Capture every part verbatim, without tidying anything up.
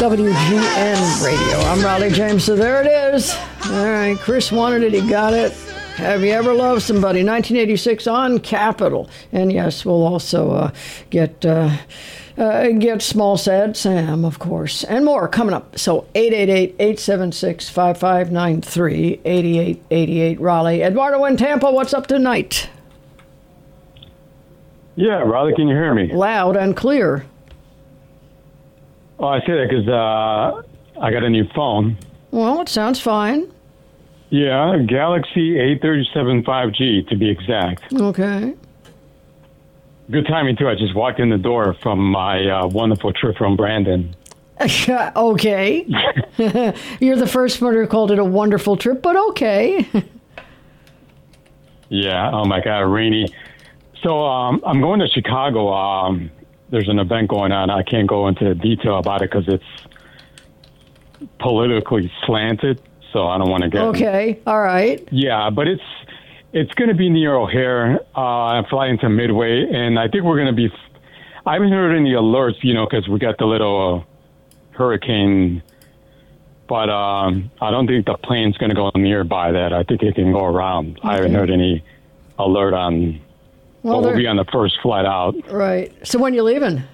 W G N Radio. I'm Raleigh James, so there it is. All right, Chris wanted it, he got it. Have you ever loved somebody? nineteen eighty-six on Capitol. And yes, we'll also uh, get uh, uh, get Small Sad Sam, of course, and more coming up. So eight eight eight, eight seven six, five five nine three, eight eight eight eight Raleigh. Eduardo in Tampa, what's up tonight? Yeah, Raleigh, can you hear me? Loud and clear. Oh, I say that because uh, I got a new phone. Well, it sounds fine. Yeah, Galaxy A thirty-seven five G to be exact. Okay. Good timing, too. I just walked in the door from my uh, wonderful trip from Brandon. Okay. You're the first one who called it a wonderful trip, but okay. Yeah, oh my God, rainy. So um, I'm going to Chicago. Um, there's an event going on. I can't go into detail about it because it's politically slanted, so I don't want to get... Okay, all right. Yeah, but it's it's going to be near O'Hare. Uh, I'm flying to Midway, and I think we're going to be... I haven't heard any alerts, you know, because we got the little uh, hurricane, but um, I don't think the plane's going to go nearby that. I think it can go around. Okay. I haven't heard any alert on... Well, we'll be on the first flight out. Right. So when you leaving?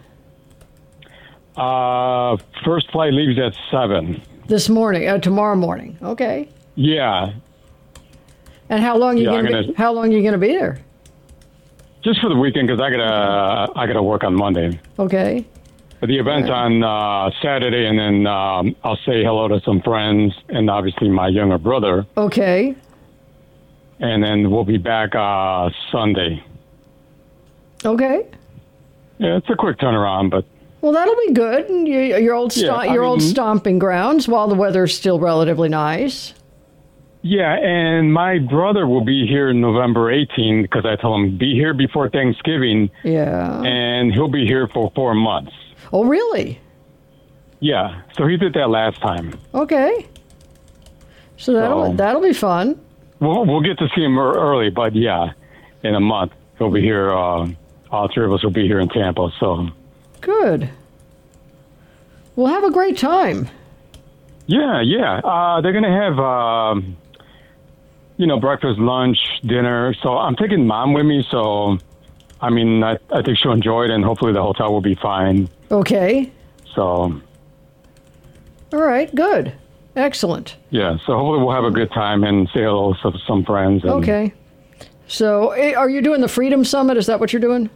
Uh, first flight leaves at seven. This morning, uh, tomorrow morning. Okay. Yeah. And how long you yeah, gonna, gonna be, how long you gonna be there? Just for the weekend, because I gotta uh, I gotta work on Monday. Okay. But the event's right. on uh, Saturday, and then um, I'll say hello to some friends, and obviously my younger brother. Okay. And then we'll be back uh, Sunday. Okay. Yeah, it's a quick turnaround, but... Well, that'll be good. Your, your old sto- yeah, your mean, old stomping grounds while the weather's still relatively nice. Yeah, and my brother will be here November eighteenth because I told him be here before Thanksgiving. Yeah. And he'll be here for four months. Oh, really? Yeah, so he did that last time. Okay. So that'll, so, that'll be fun. We'll, we'll get to see him early, but yeah, in a month he'll be here. Uh, all three of us will be here in Tampa, so... Good. We'll have a great time. Yeah, yeah. Uh, they're going to have, um, you know, breakfast, lunch, dinner. So I'm taking Mom with me. So, I mean, I, I think she'll enjoy it, and hopefully the hotel will be fine. Okay. So. All right, good. Excellent. Yeah, so hopefully we'll have a good time and say hello to some friends. And, okay. So are you doing the Freedom Summit? Is that what you're doing?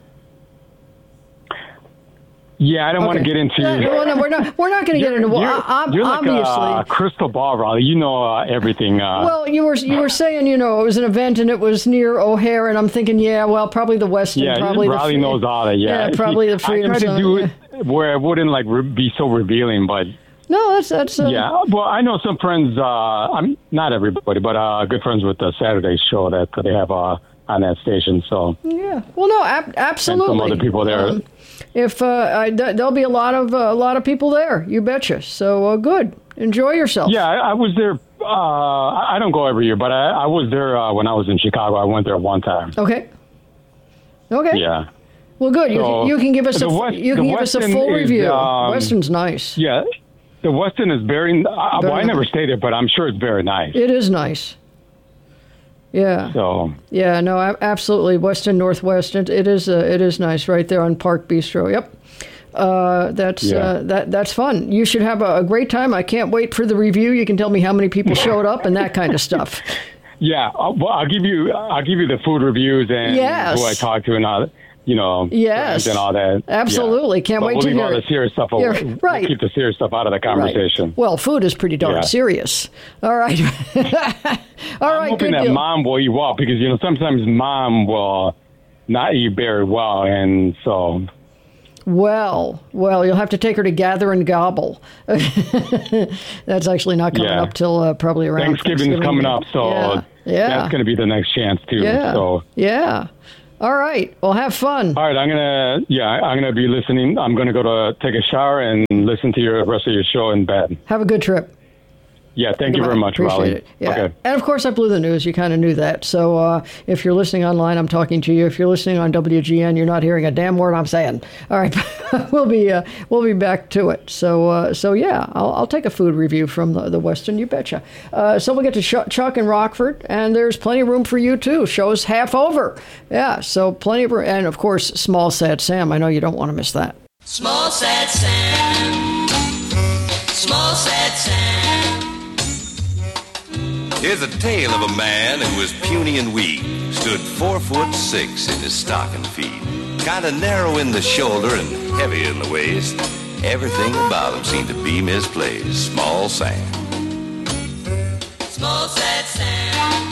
Yeah, I don't okay. want to get into... Uh, well, no, we're not, we're not going to get into... Well, you're, you're obviously, like a crystal ball, Raleigh. You know uh, everything. Uh, well, you were you were saying, you know, it was an event and it was near O'Hare, and I'm thinking, yeah, well, probably the Westin. Yeah, probably Raleigh the, knows all that, yeah. Yeah, probably the Freedom I try to Summit, do yeah. it where it wouldn't, like, re- be so revealing, but... No, that's... that's uh, yeah, well, I know some friends, uh, I'm not everybody, but uh, good friends with the Saturday show that they have uh, on that station, so... Yeah, well, no, ab- absolutely. And some other people there... Um, If uh, I, there'll be a lot of uh, a lot of people there, you betcha. So uh, good, enjoy yourself. Yeah, I, I was there. Uh, I don't go every year, but I, I was there uh, when I was in Chicago. I went there one time. Okay. Okay. Yeah. Well, good. So you can, you can give us a West, you can give us a full is, review. Um, Westin's nice. Yeah, the Westin is very. Uh, very well, I never stayed there, but I'm sure it's very nice. It is nice. Yeah. So. Yeah. No. Absolutely. Westin Northwest. It, it is. Uh, it is nice right there on Park Bistro. Yep. Uh, that's yeah. uh, that. That's fun. You should have a, a great time. I can't wait for the review. You can tell me how many people showed up and that kind of stuff. Yeah. I'll, well, I'll give you. I'll give you the food reviews and yes. who I talked to and all. You know, yes, and all that. Absolutely, yeah. can't but wait we'll to leave hear all it. the serious stuff. Yeah, we'll, right. We'll keep the serious stuff out of the conversation. Right. Well, food is pretty darn yeah. serious. All right, all I'm right. hoping good that deal. Mom will eat well because you know sometimes Mom will not eat very well, and so. Well, well, you'll have to take her to Gather and Gobble. That's actually not coming yeah. up till uh, probably around Thanksgiving's Thanksgiving. coming up, so yeah. Yeah. that's going to be the next chance too. Yeah. So yeah. All right. Well, have fun. All right. I'm gonna yeah I'm gonna be listening. I'm gonna go to take a shower and listen to your rest of your show in bed. Have a good trip. Yeah, thank you very much, Appreciate Raleigh. It. Yeah. Okay. And of course, I blew the news. You kind of knew that. So uh, if you're listening online, I'm talking to you. If you're listening on W G N, you're not hearing a damn word I'm saying. All right, we'll be uh, we'll be back to it. So uh, so yeah, I'll, I'll take a food review from the, the Western. You betcha. Uh, so we'll get to Ch- Chuck and Rockford, and there's plenty of room for you too. Show's half over. Yeah, so plenty of room, and of course, Small Sad Sam. I know you don't want to miss that. Small Sad Sam. Small Sad Sam. Here's a tale of a man who was puny and weak, stood four foot six in his stocking feet, kinda narrow in the shoulder and heavy in the waist. Everything about him seemed to be misplaced. Small Sam. Small Sad Sam.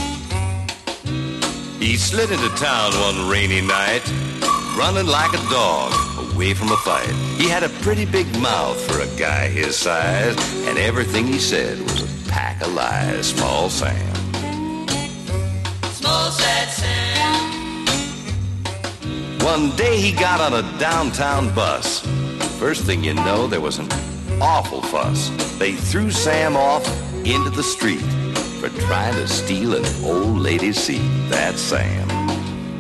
He slid into town one rainy night, running like a dog away from a fight. He had a pretty big mouth for a guy his size, and everything he said was a pack of lies. Small Sam. Small Sad Sam. One day he got on a downtown bus. First thing you know, there was an awful fuss. They threw Sam off into the street for trying to steal an old lady's seat. That's Sam.